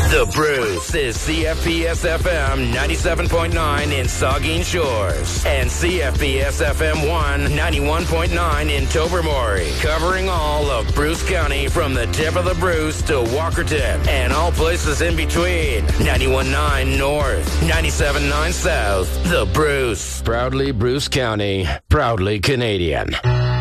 The Bruce is CFPS FM 97.9 in Saugeen Shores and CFPS FM 91.9 in Tobermory, covering all of Bruce County from the tip of the Bruce to Walkerton and all places in between. 91.9 North, 97.9 South. The Bruce. Proudly Bruce County, proudly Canadian.